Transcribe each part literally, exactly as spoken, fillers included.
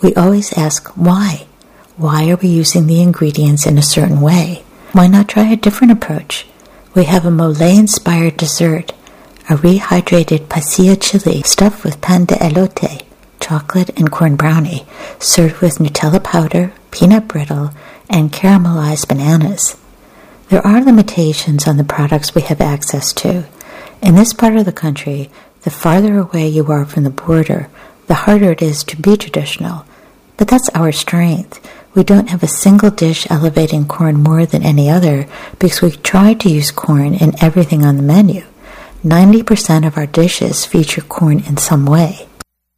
we always ask why. Why are we using the ingredients in a certain way? Why not try a different approach? We have a mole-inspired dessert, a rehydrated pasilla chili stuffed with pan de elote, chocolate and corn brownie, served with Nutella powder, peanut brittle, and caramelized bananas. There are limitations on the products we have access to. In this part of the country, the farther away you are from the border, the harder it is to be traditional. But that's our strength. We don't have a single dish elevating corn more than any other because we try to use corn in everything on the menu. ninety percent of our dishes feature corn in some way.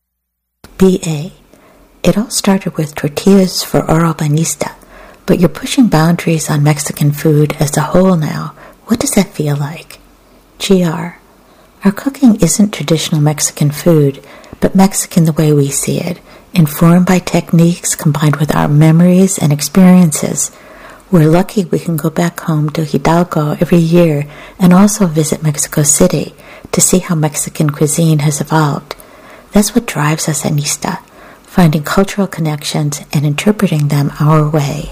B A. It all started with tortillas for Oro Banista, but you're pushing boundaries on Mexican food as a whole now. What does that feel like? G R. Our cooking isn't traditional Mexican food, but Mexican the way we see it, informed by techniques combined with our memories and experiences. We're lucky we can go back home to Hidalgo every year and also visit Mexico City to see how Mexican cuisine has evolved. That's what drives us at Nista, finding cultural connections and interpreting them our way.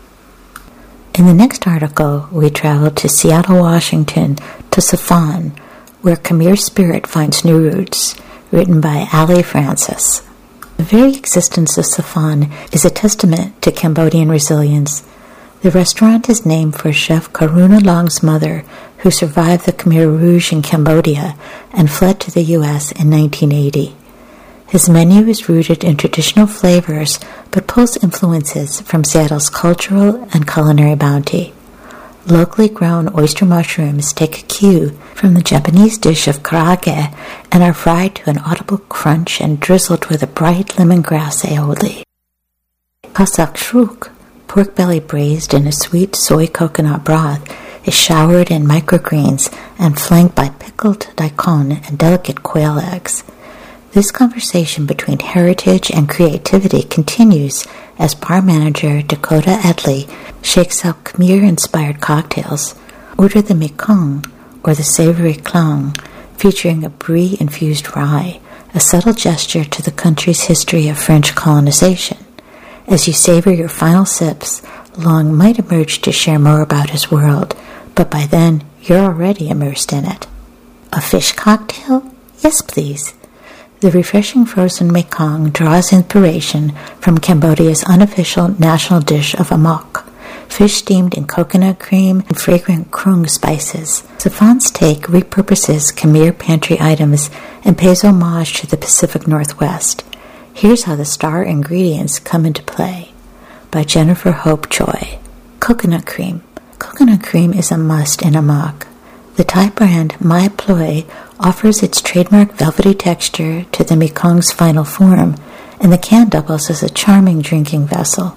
In the next article, we travel to Seattle, Washington, to Safan, where Khmer spirit finds new roots, written by Ali Francis. The very existence of Safan is a testament to Cambodian resilience. The restaurant is named for Chef Karuna Long's mother, who survived the Khmer Rouge in Cambodia and fled to the U S in nineteen eighty. His menu is rooted in traditional flavors, but pulls influences from Seattle's cultural and culinary bounty. Locally grown oyster mushrooms take a cue from the Japanese dish of karaage and are fried to an audible crunch and drizzled with a bright lemongrass aioli. Kasak shruk, pork belly braised in a sweet soy coconut broth, is showered in microgreens and flanked by pickled daikon and delicate quail eggs. This conversation between heritage and creativity continues as bar manager Dakota Edley shakes up Khmer-inspired cocktails. Order the Mekong, or the savory clown, featuring a brie-infused rye, a subtle gesture to the country's history of French colonization. As you savor your final sips, Long might emerge to share more about his world, but by then you're already immersed in it. A fish cocktail? Yes, please. The refreshing frozen Mekong draws inspiration from Cambodia's unofficial national dish of amok, fish steamed in coconut cream and fragrant krung spices. Safan's take repurposes Khmer pantry items and pays homage to the Pacific Northwest. Here's how the star ingredients come into play. By Jennifer Hope Choi. Coconut cream. Coconut cream is a must in amok. The Thai brand My Ploy offers its trademark velvety texture to the Mekong's final form, and the can doubles as a charming drinking vessel.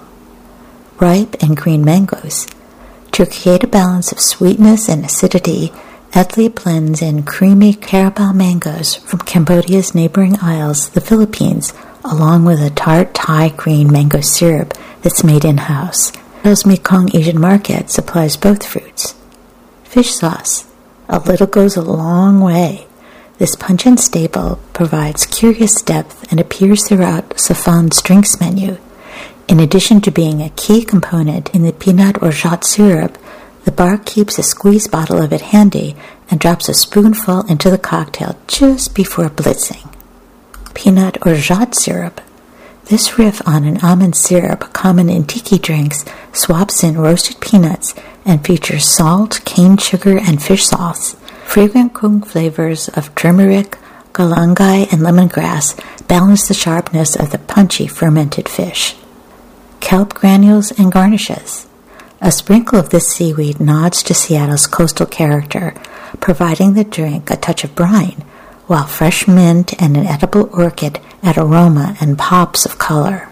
Ripe and green mangoes. To create a balance of sweetness and acidity, Edley blends in creamy Carabao mangoes from Cambodia's neighboring isles, the Philippines, along with a tart Thai green mango syrup that's made in-house. Seattle's Mekong Asian Market supplies both fruits. Fish sauce. A little goes a long way. This pungent staple provides curious depth and appears throughout Safan's drinks menu. In addition to being a key component in the peanut orgeat syrup, the bar keeps a squeeze bottle of it handy and drops a spoonful into the cocktail just before blitzing. Peanut orgeat syrup. This riff on an almond syrup common in tiki drinks swaps in roasted peanuts and features salt, cane sugar, and fish sauce. Fragrant krung flavors of turmeric, galangai, and lemongrass balance the sharpness of the punchy fermented fish. Kelp granules and garnishes. A sprinkle of this seaweed nods to Seattle's coastal character, providing the drink a touch of brine, while fresh mint and an edible orchid add aroma and pops of color.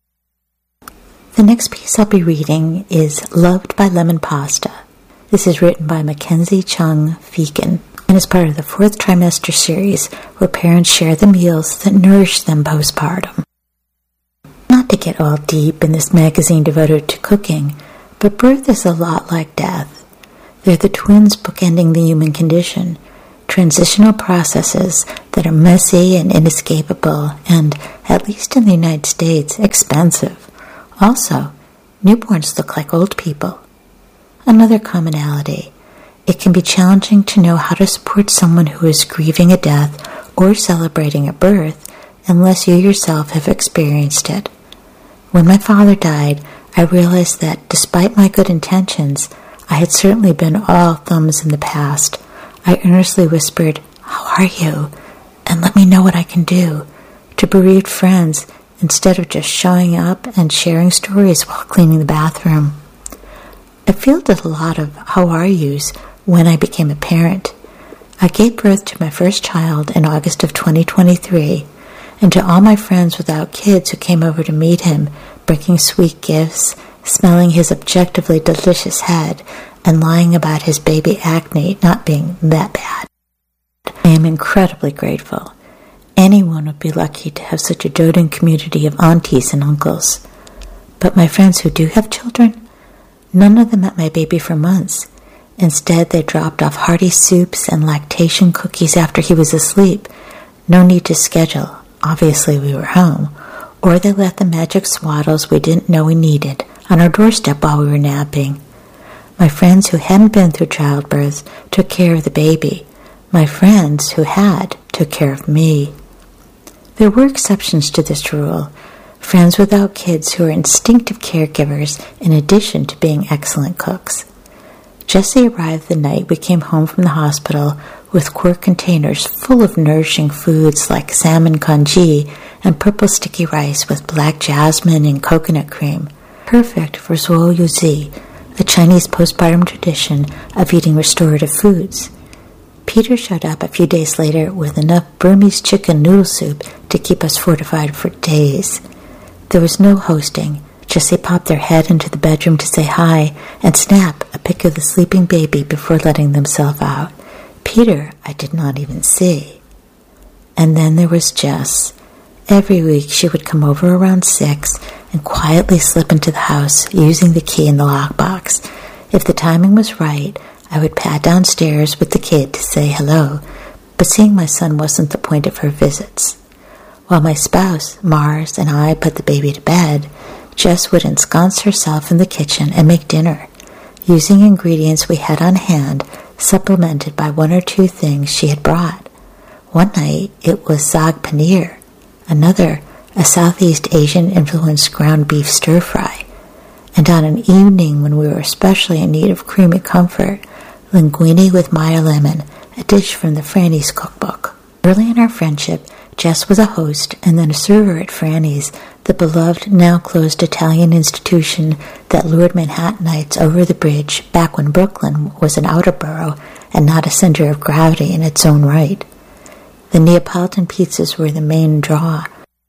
The next piece I'll be reading is Loved by Lemon Pasta. This is written by Mackenzie Chung Fegan and is part of the fourth trimester series where parents share the meals that nourish them postpartum. Not to get all deep in this magazine devoted to cooking, but birth is a lot like death. They're the twins bookending the human condition, transitional processes that are messy and inescapable and, at least in the United States, expensive. Also, newborns look like old people. Another commonality: it can be challenging to know how to support someone who is grieving a death or celebrating a birth unless you yourself have experienced it. When my father died, I realized that despite my good intentions, I had certainly been all thumbs in the past. I earnestly whispered, "How are you? And let me know what I can do," to bereaved friends instead of just showing up and sharing stories while cleaning the bathroom. I fielded a lot of "how are yous" when I became a parent. I gave birth to my first child in August of twenty twenty-three, and to all my friends without kids who came over to meet him, bringing sweet gifts, smelling his objectively delicious head, and lying about his baby acne not being that bad. I am incredibly grateful. Anyone would be lucky to have such a doting community of aunties and uncles. But my friends who do have children, none of them met my baby for months. Instead, they dropped off hearty soups and lactation cookies after he was asleep. No need to schedule. Obviously, we were home. Or they left the magic swaddles we didn't know we needed on our doorstep while we were napping. My friends who hadn't been through childbirth took care of the baby. My friends who had took care of me. There were exceptions to this rule. Friends without kids who are instinctive caregivers in addition to being excellent cooks. Jessie arrived the night we came home from the hospital with quart containers full of nourishing foods like salmon congee and purple sticky rice with black jasmine and coconut cream, perfect for Zuo Yuzi, a Chinese postpartum tradition of eating restorative foods. Peter showed up a few days later with enough Burmese chicken noodle soup to keep us fortified for days. There was no hosting. Jessie popped their head into the bedroom to say hi and snap a pic of the sleeping baby before letting themselves out. Peter I did not even see. And then there was Jess. Every week she would come over around six and quietly slip into the house using the key in the lockbox. If the timing was right, I would pad downstairs with the kid to say hello, but seeing my son wasn't the point of her visits. While my spouse, Mars, and I put the baby to bed, Jess would ensconce herself in the kitchen and make dinner, using ingredients we had on hand, supplemented by one or two things she had brought. One night it was saag paneer, another a Southeast Asian-influenced ground beef stir-fry, and on an evening when we were especially in need of creamy comfort, linguine with Meyer lemon, a dish from the Franny's cookbook. Early in our friendship, Jess was a host and then a server at Franny's, the beloved, now-closed Italian institution that lured Manhattanites over the bridge back when Brooklyn was an outer borough and not a center of gravity in its own right. The Neapolitan pizzas were the main draw.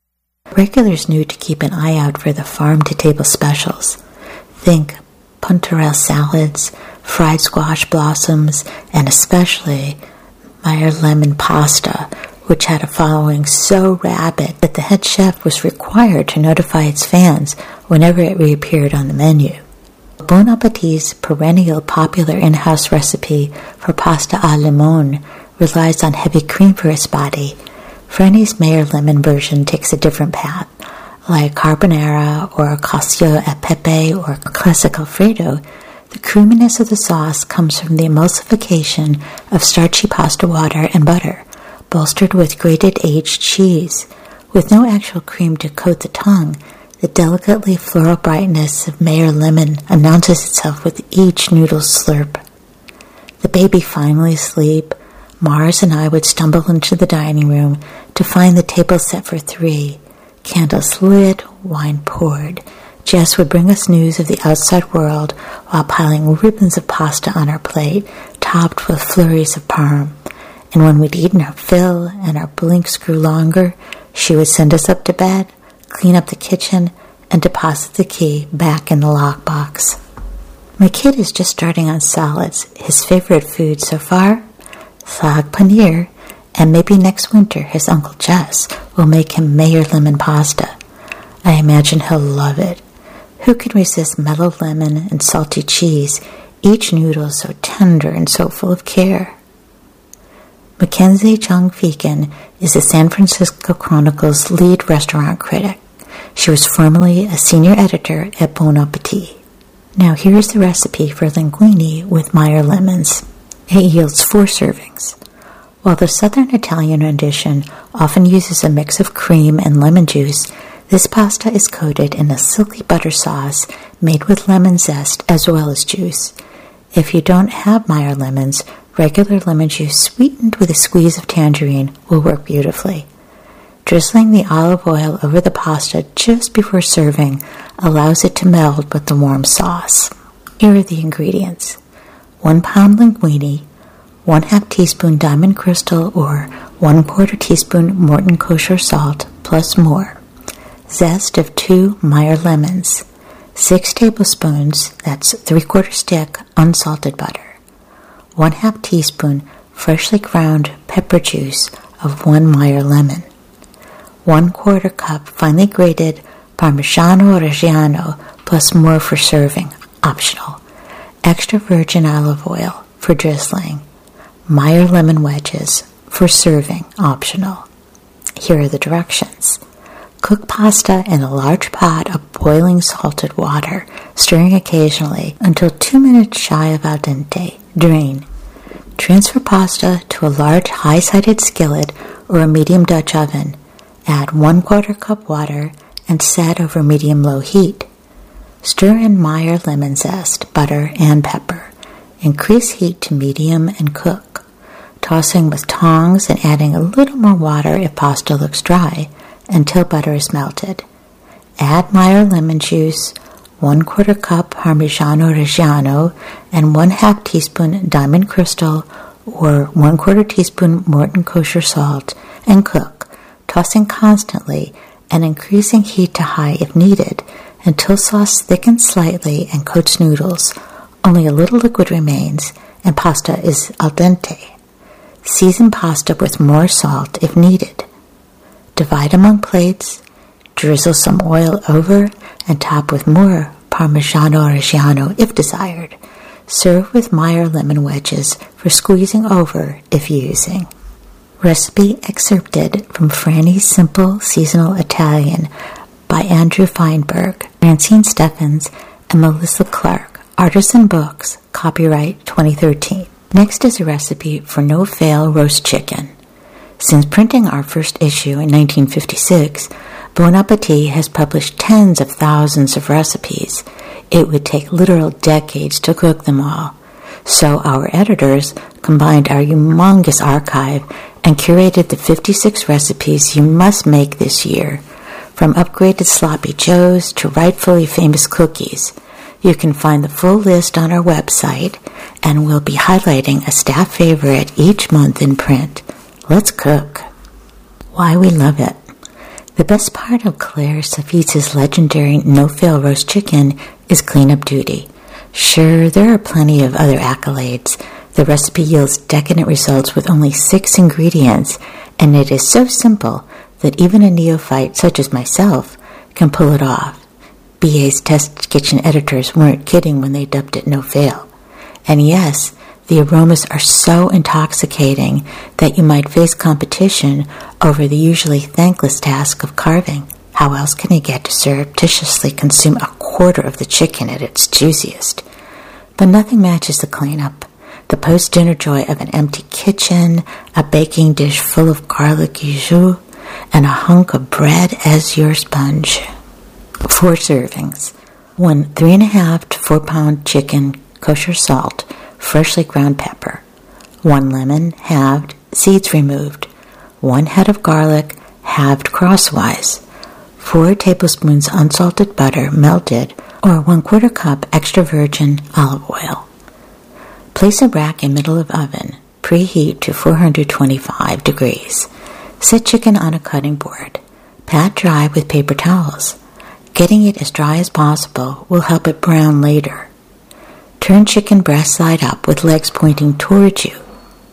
Regulars knew to keep an eye out for the farm-to-table specials. Think puntarelle salads, fried squash blossoms, and especially Meyer lemon pasta, which had a following so rabid that the head chef was required to notify its fans whenever it reappeared on the menu. Bon Appetit's perennial popular in-house recipe for pasta à limone relies on heavy cream for its body. Franny's Meyer lemon version takes a different path. Like carbonara or cacio e pepe or classic Alfredo, the creaminess of the sauce comes from the emulsification of starchy pasta water and butter, bolstered with grated aged cheese. With no actual cream to coat the tongue, the delicately floral brightness of Meyer lemon announces itself with each noodle slurp. The baby finally asleep, Mars and I would stumble into the dining room to find the table set for three. Candles lit, wine poured. Jess would bring us news of the outside world while piling ribbons of pasta on our plate, topped with flurries of parm. And when we'd eaten our fill and our blinks grew longer, she would send us up to bed, clean up the kitchen, and deposit the key back in the lockbox. My kid is just starting on salads, his favorite food so far, saag paneer, and maybe next winter his Uncle Jess will make him Meyer lemon pasta. I imagine he'll love it. Who can resist mellow lemon and salty cheese, each noodle so tender and so full of care? Mackenzie Chung Feakin is the San Francisco Chronicle's lead restaurant critic. She was formerly a senior editor at Bon Appetit. Now here's the recipe for linguine with Meyer lemons. It yields four servings. While the Southern Italian rendition often uses a mix of cream and lemon juice, this pasta is coated in a silky butter sauce made with lemon zest as well as juice. If you don't have Meyer lemons, regular lemon juice sweetened with a squeeze of tangerine will work beautifully. Drizzling the olive oil over the pasta just before serving allows it to meld with the warm sauce. Here are the ingredients. One pound linguine, one half teaspoon diamond crystal or one quarter teaspoon Morton kosher salt plus more. Zest of two Meyer lemons. Six tablespoons, that's three quarter stick, unsalted butter. One half teaspoon freshly ground pepper juice of one Meyer lemon. One quarter cup finely grated Parmigiano Reggiano plus more for serving, optional. Extra virgin olive oil for drizzling. Meyer lemon wedges for serving, optional. Here are the directions. Cook pasta in a large pot of boiling salted water, stirring occasionally until two minutes shy of al dente. Drain. Transfer pasta to a large high-sided skillet or a medium Dutch oven. Add one quarter cup water and set over medium-low heat. Stir in Meyer lemon zest, butter, and pepper. Increase heat to medium and cook, tossing with tongs and adding a little more water if pasta looks dry until butter is melted. Add Meyer lemon juice, one quarter cup Parmigiano Reggiano, and one half teaspoon Diamond Crystal or one quarter teaspoon Morton kosher salt, and cook, tossing constantly and increasing heat to high if needed until sauce thickens slightly and coats noodles. Only a little liquid remains and pasta is al dente. Season pasta with more salt if needed. Divide among plates, drizzle some oil over, and top with more Parmigiano Reggiano if desired. Serve with Meyer lemon wedges for squeezing over if using. Recipe excerpted from Franny's Simple Seasonal Italian by Andrew Feinberg, Francine Steffens, and Melissa Clark. Artisan Books, copyright twenty thirteen. Next is a recipe for no-fail roast chicken. Since printing our first issue in nineteen fifty-six, Bon Appetit has published tens of thousands of recipes. It would take literal decades to cook them all. So our editors combined our humongous archive and curated the fifty-six recipes you must make this year, from upgraded sloppy joes to rightfully famous cookies. You can find the full list on our website, and we'll be highlighting a staff favorite each month in print. Let's cook. Why we love it. The best part of Claire Saffitz's legendary no-fail roast chicken is cleanup duty. Sure, there are plenty of other accolades. The recipe yields decadent results with only six ingredients, and it is so simple that even a neophyte such as myself can pull it off. B A's Test Kitchen editors weren't kidding when they dubbed it no-fail. And yes, the aromas are so intoxicating that you might face competition over the usually thankless task of carving. How else can you get to surreptitiously consume a quarter of the chicken at its juiciest? But nothing matches the cleanup. The post-dinner joy of an empty kitchen, a baking dish full of garlicky jus, and a hunk of bread as your sponge. Four servings. One three and a half to four pound chicken, kosher salt, freshly ground pepper. One lemon, halved, seeds removed. One head of garlic, halved crosswise. Four tablespoons unsalted butter, melted, or one quarter cup extra virgin olive oil. Place a rack in middle of oven. Preheat to four hundred twenty-five degrees. Set chicken on a cutting board. Pat dry with paper towels. Getting it as dry as possible will help it brown later. Turn chicken breast side up with legs pointing towards you.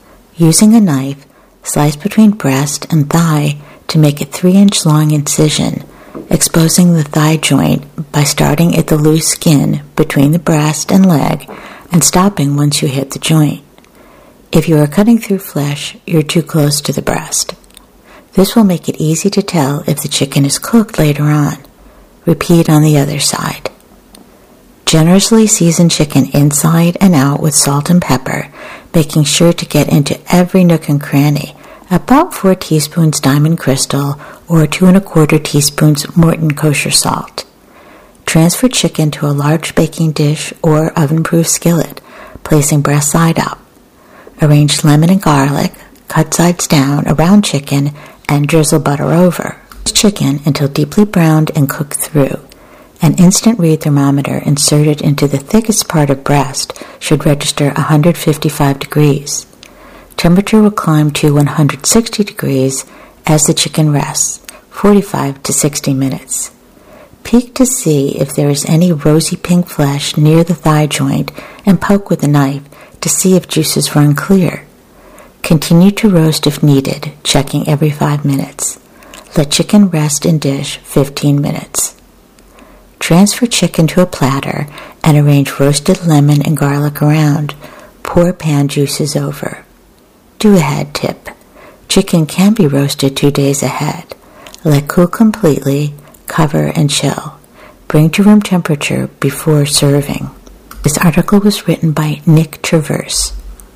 Using a knife, slice between breast and thigh to make a three inch long incision, exposing the thigh joint by starting at the loose skin between the breast and leg and stopping once you hit the joint. If you are cutting through flesh, you're too close to the breast. This will make it easy to tell if the chicken is cooked later on. Repeat on the other side. Generously season chicken inside and out with salt and pepper, making sure to get into every nook and cranny. About four teaspoons Diamond Crystal or two and a quarter teaspoons Morton kosher salt. Transfer chicken to a large baking dish or oven-proof skillet, placing breast side up. Arrange lemon and garlic, cut sides down around chicken, and drizzle butter over. Chicken until deeply browned and cooked through. An instant read thermometer inserted into the thickest part of breast should register one hundred fifty-five degrees. Temperature will climb to one hundred sixty degrees as the chicken rests, forty-five to sixty minutes. Peek to see if there is any rosy pink flesh near the thigh joint and poke with a knife to see if juices run clear. Continue to roast if needed, checking every five minutes. Let chicken rest in dish fifteen minutes. Transfer chicken to a platter and arrange roasted lemon and garlic around. Pour pan juices over. Do ahead tip. Chicken can be roasted two days ahead. Let cool completely, cover and chill. Bring to room temperature before serving. This article was written by Nick Traverse.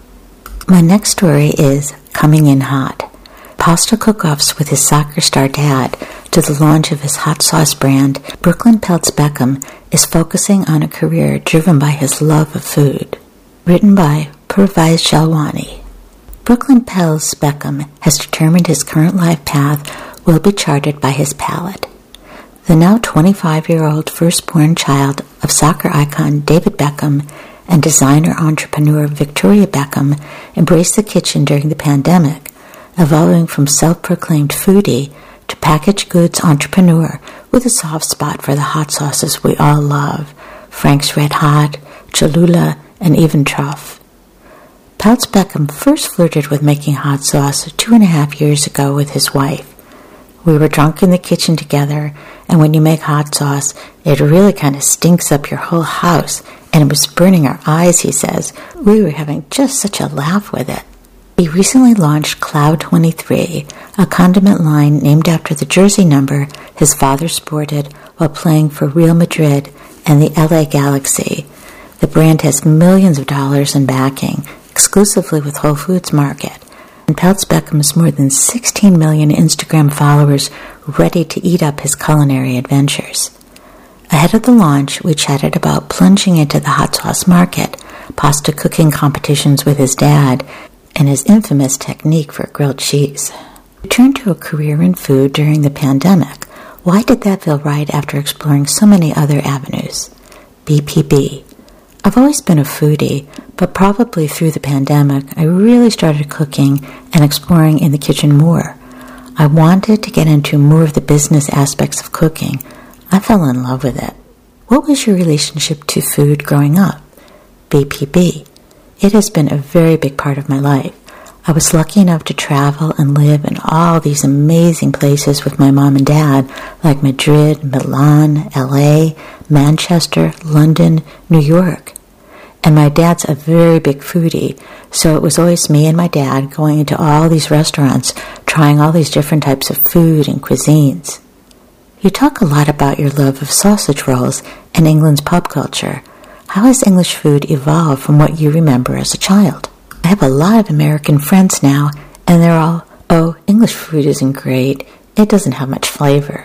My next story is Coming in Hot. Pasta cook-offs with his soccer star dad to the launch of his hot sauce brand, Brooklyn Peltz Beckham is focusing on a career driven by his love of food. Written by Pervaiz Shalwani. Brooklyn Peltz Beckham has determined his current life path will be charted by his palate. The now twenty-five-year-old firstborn child of soccer icon David Beckham and designer entrepreneur Victoria Beckham embraced the kitchen during the pandemic, evolving from self-proclaimed foodie to packaged goods entrepreneur with a soft spot for the hot sauces we all love, Frank's Red Hot, Cholula, and even Truff. Peltz Beckham first flirted with making hot sauce two and a half years ago with his wife. We were drunk in the kitchen together, and when you make hot sauce, it really kind of stinks up your whole house, and it was burning our eyes, he says. We were having just such a laugh with it. He recently launched Cloud twenty-three, a condiment line named after the jersey number his father sported while playing for Real Madrid and the L A Galaxy. The brand has millions of dollars in backing, exclusively with Whole Foods Market, and Peltz Beckham's more than sixteen million Instagram followers ready to eat up his culinary adventures. Ahead of the launch, we chatted about plunging into the hot sauce market, pasta cooking competitions with his dad, and his infamous technique for grilled cheese. Returned to a career in food during the pandemic. Why did that feel right after exploring so many other avenues? B P B. I've always been a foodie, but probably through the pandemic, I really started cooking and exploring in the kitchen more. I wanted to get into more of the business aspects of cooking. I fell in love with it. What was your relationship to food growing up? B P B. It has been a very big part of my life. I was lucky enough to travel and live in all these amazing places with my mom and dad, like Madrid, Milan, L A, Manchester, London, New York. And my dad's a very big foodie, so it was always me and my dad going into all these restaurants, trying all these different types of food and cuisines. You talk a lot about your love of sausage rolls and England's pub culture. How has English food evolved from what you remember as a child? I have a lot of American friends now, and they're all, oh, English food isn't great. It doesn't have much flavor.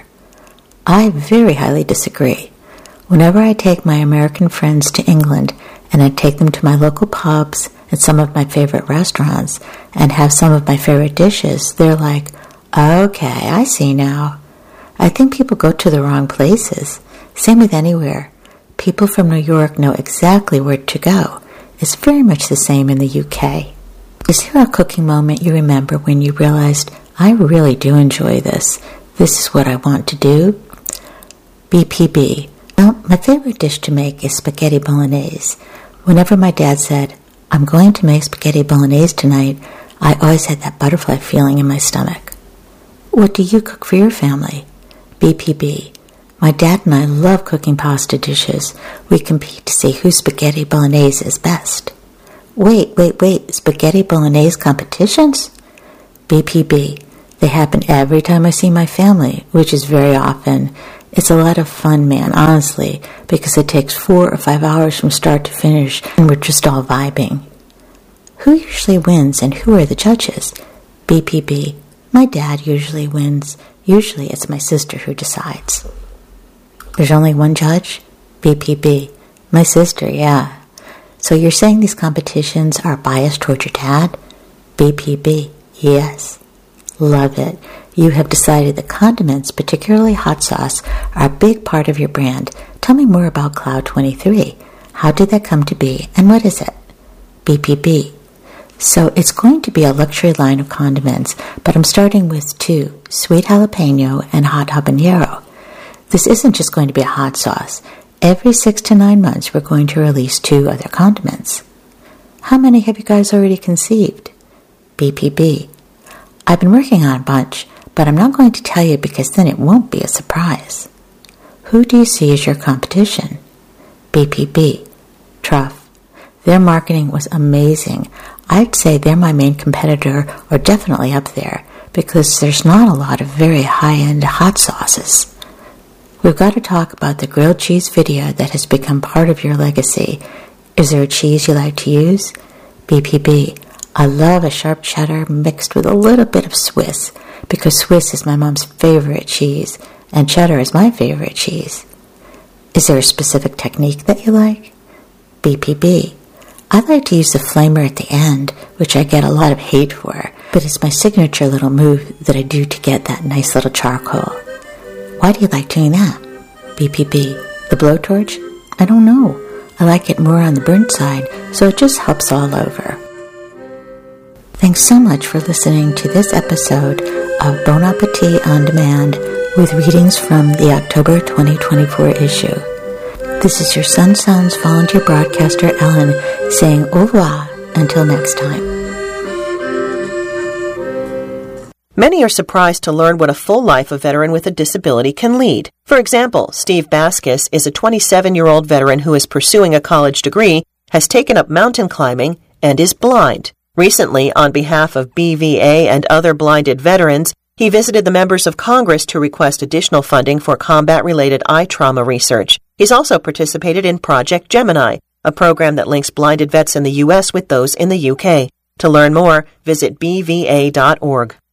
I very highly disagree. Whenever I take my American friends to England, and I take them to my local pubs and some of my favorite restaurants, and have some of my favorite dishes, they're like, okay, I see now. I think people go to the wrong places. Same with anywhere. People from New York know exactly where to go. It's very much the same in the U K. Is there a cooking moment you remember when you realized, I really do enjoy this. This is what I want to do? B P B. Well, my favorite dish to make is spaghetti bolognese. Whenever my dad said, I'm going to make spaghetti bolognese tonight, I always had that butterfly feeling in my stomach. What do you cook for your family? B P B. My dad and I love cooking pasta dishes. We compete to see whose spaghetti bolognese is best. Wait, wait, wait, spaghetti bolognese competitions? B P B. They happen every time I see my family, which is very often. It's a lot of fun, man, honestly, because it takes four or five hours from start to finish, and we're just all vibing. Who usually wins, and who are the judges? B P B. My dad usually wins. Usually it's my sister who decides. There's only one judge? B P B. My sister, yeah. So you're saying these competitions are biased toward your dad? B P B. Yes. Love it. You have decided that condiments, particularly hot sauce, are a big part of your brand. Tell me more about Cloud twenty-three. How did that come to be, and what is it? B P B. So it's going to be a luxury line of condiments, but I'm starting with two, sweet jalapeno and hot habanero. This isn't just going to be a hot sauce. Every six to nine months, we're going to release two other condiments. How many have you guys already conceived? B P B. I've been working on a bunch, but I'm not going to tell you because then it won't be a surprise. Who do you see as your competition? B P B. Truff. Their marketing was amazing. I'd say they're my main competitor, or definitely up there, because there's not a lot of very high-end hot sauces. We've got to talk about the grilled cheese video that has become part of your legacy. Is there a cheese you like to use? B P B. I love a sharp cheddar mixed with a little bit of Swiss, because Swiss is my mom's favorite cheese, and cheddar is my favorite cheese. Is there a specific technique that you like? B P B. I like to use the flamer at the end, which I get a lot of hate for, but it's my signature little move that I do to get that nice little charcoal. Why do you like doing that? B P B. The blowtorch? I don't know. I like it more on the burnt side, so it just helps all over. Thanks so much for listening to this episode of Bon Appetit On Demand with readings from the October twenty twenty-four issue. This is your Sun Sounds volunteer broadcaster, Ellen, saying au revoir until next time. Many are surprised to learn what a full life a veteran with a disability can lead. For example, Steve Baskus is a twenty-seven-year-old veteran who is pursuing a college degree, has taken up mountain climbing, and is blind. Recently, on behalf of B V A and other blinded veterans, he visited the members of Congress to request additional funding for combat-related eye trauma research. He's also participated in Project Gemini, a program that links blinded vets in the U S with those in the U K. To learn more, visit b v a dot org.